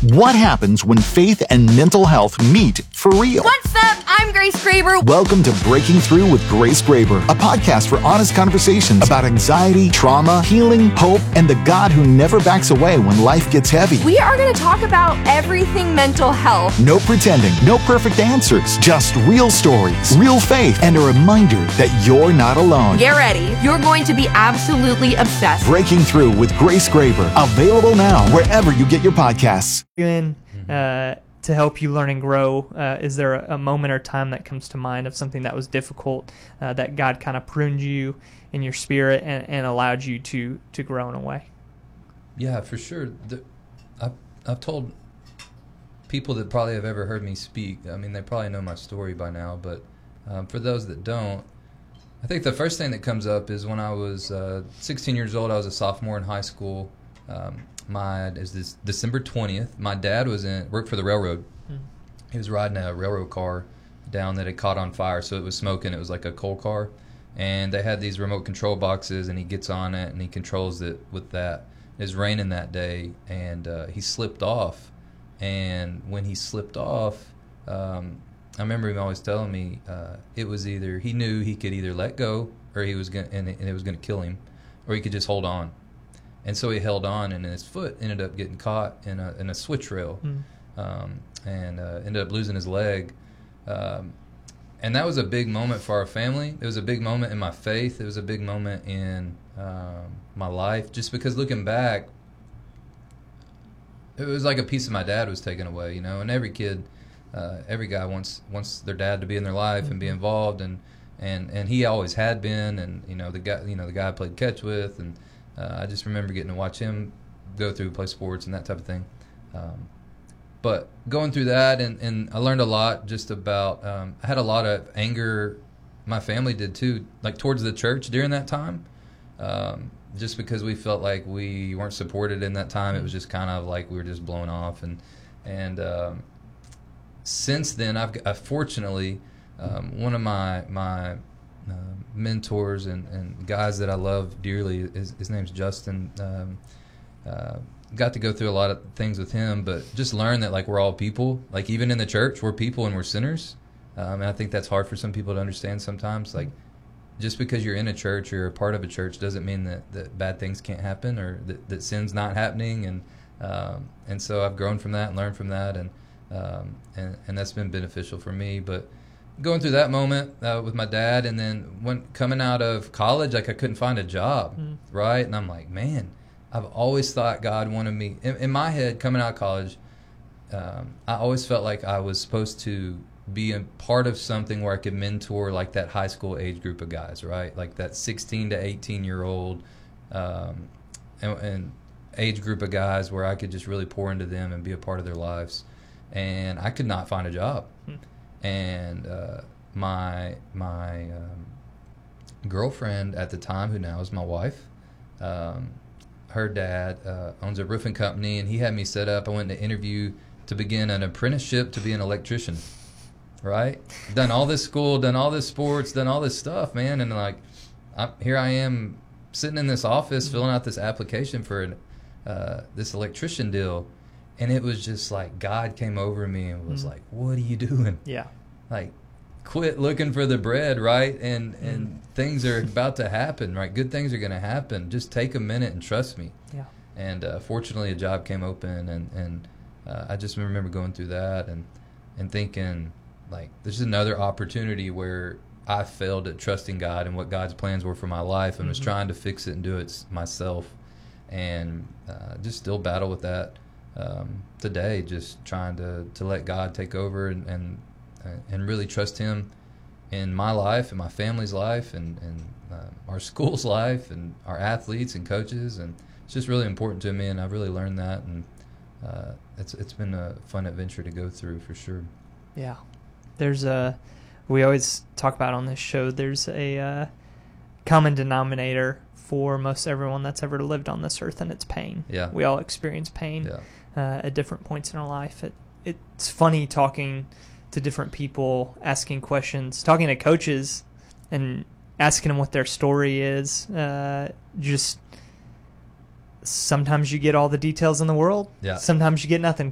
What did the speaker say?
What happens when faith and mental health meet for real? What's up? I'm Grace Graber. Welcome to Breaking Through with Grace Graber, a podcast for honest conversations about anxiety, trauma, healing, hope, and the God who never backs away when life gets heavy. We are going to talk about everything mental health. No pretending, no perfect answers, just real stories, real faith, and a reminder that you're not alone. Get ready. You're going to be absolutely obsessed. Breaking Through with Grace Graber, available now wherever you get your podcasts. To help you learn and grow, is there a moment or time that comes to mind of something that was difficult, that God kind of pruned you in your spirit and allowed you to grow in a way? Yeah, for sure. I've told people that probably have ever heard me speak, I mean, they probably know my story by now, but for those that don't, I think the first thing that comes up is when I was 16 years old, I was a sophomore in high school. This December 20th, my dad worked for the railroad. He was riding a railroad car down that had caught on fire, so it was smoking. It was like a coal car, and they had these remote control boxes, and he gets on it and he controls it with that. It was raining that day, and he slipped off. And when he slipped off, I remember him always telling me it was either he knew he could either let go, or he was and it was gonna kill him, or he could just hold on. And so he held on, and his foot ended up getting caught in a switch rail, and ended up losing his leg. And that was a big moment for our family. It was a big moment in my faith. It was a big moment in my life, just because looking back, it was like a piece of my dad was taken away, And every kid, every guy wants their dad to be in their life and be involved, and he always had been, and the guy I played catch with, and I just remember getting to watch him go through, play sports and that type of thing. But going through that, and I learned a lot just about, I had a lot of anger, my family did too, like towards the church during that time, just because we felt like we weren't supported in that time. It was just kind of like we were just blown off. And since then, I've fortunately, one of my mentors and guys that I love dearly, his name's Justin. Got to go through a lot of things with him, but just learn that like we're all people. Like even in the church, we're people and we're sinners. And I think that's hard for some people to understand sometimes. Like just because you're in a church or you're a part of a church doesn't mean that bad things can't happen, or that sin's not happening. And so I've grown from that and learned from that, and that's been beneficial for me. But going through that moment with my dad, and then when coming out of college, like I couldn't find a job, right? And I'm like, man, I've always thought God wanted me. In my head, coming out of college, I always felt like I was supposed to be a part of something where I could mentor like that high school age group of guys, right? Like that 16 to 18-year-old and age group of guys where I could just really pour into them and be a part of their lives. And I could not find a job. And my girlfriend at the time, who now is my wife, her dad owns a roofing company, and he had me set up. I went to interview to begin an apprenticeship to be an electrician, right? Done all this school, done all this sports, done all this stuff, man. And like, here I am sitting in this office filling out this application for this electrician deal. And it was just like God came over me and was like, what are you doing? Yeah. Like, quit looking for the bread, right? And things are about to happen, right? Good things are going to happen. Just take a minute and trust me. Yeah. And fortunately, a job came open, and I just remember going through that and thinking, like, there's another opportunity where I failed at trusting God and what God's plans were for my life, and was trying to fix it and do it myself. And just still battle with that. Today, just trying to let God take over and really trust Him in my life and my family's life and our school's life and our athletes and coaches, and it's just really important to me, and I've really learned that, and it's been a fun adventure to go through for sure. Yeah, we always talk about on this show, there's a common denominator for most everyone that's ever lived on this earth, and it's pain. Yeah, we all experience pain. Yeah. At different points in our life. It's funny talking to different people, asking questions, talking to coaches and asking them what their story is. Just sometimes you get all the details in the world. Yeah. Sometimes you get nothing.